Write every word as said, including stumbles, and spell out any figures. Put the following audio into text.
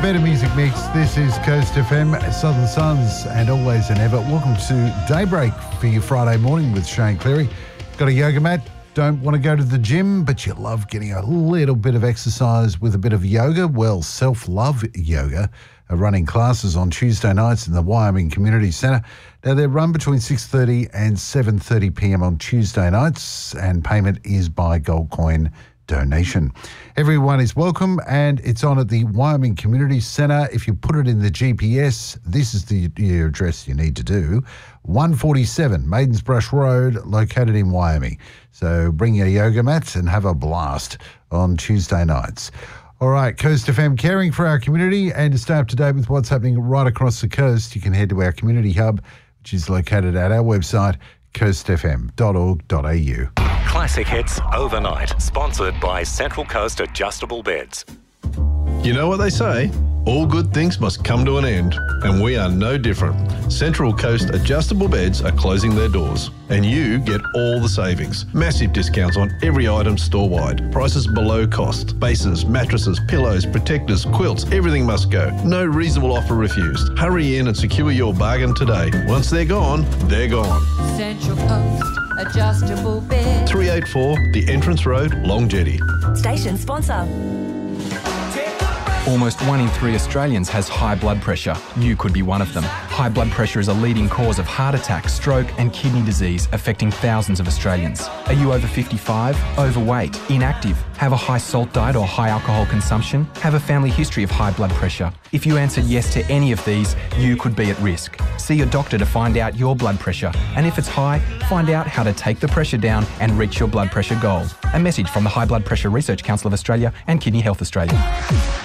better music mix. This is Coast F M, Southern Suns, and always and ever. Welcome to Daybreak for your Friday morning with Shane Cleary. Got a yoga mat? Don't want to go to the gym, but you love getting a little bit of exercise with a bit of yoga? Well, Self-Love Yoga are running classes on Tuesday nights in the Wyoming Community Centre. Now, they're run between six thirty and seven thirty p m on Tuesday nights, and payment is by gold coin donation. Everyone is welcome, and it's on at the Wyoming Community Centre. If you put it in the G P S, this is the, the address you need to do. one forty-seven Maidens Brush Road, located in Wyoming. So bring your yoga mats and have a blast on Tuesday nights. All right, Coast F M, caring for our community, and to stay up to date with what's happening right across the coast, you can head to our community hub, which is located at our website, coast f m dot org dot a u. Classic Hits Overnight, sponsored by Central Coast Adjustable Beds. You know what they say? All good things must come to an end, and we are no different. Central Coast Adjustable Beds are closing their doors, and you get all the savings. Massive discounts on every item store-wide. Prices below cost. Bases, mattresses, pillows, protectors, quilts, everything must go. No reasonable offer refused. Hurry in and secure your bargain today. Once they're gone, they're gone. Central Coast Adjustable Beds. three eighty-four The Entrance Road, Long Jetty. Station sponsor. Almost one in three Australians has high blood pressure. You could be one of them. High blood pressure is a leading cause of heart attack, stroke and kidney disease, affecting thousands of Australians. Are you over fifty-five, overweight, inactive, have a high salt diet or high alcohol consumption, have a family history of high blood pressure? If you answered yes to any of these, you could be at risk. See your doctor to find out your blood pressure, and if it's high, find out how to take the pressure down and reach your blood pressure goal. A message from the High Blood Pressure Research Council of Australia and Kidney Health Australia.